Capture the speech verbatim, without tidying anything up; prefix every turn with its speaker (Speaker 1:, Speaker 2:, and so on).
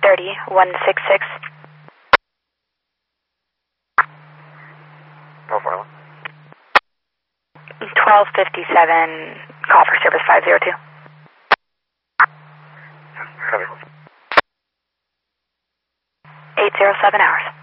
Speaker 1: thirty, one six six.
Speaker 2: No problem.
Speaker 1: twelve fifty-seven, call for service five zero two. eight zero seven hours.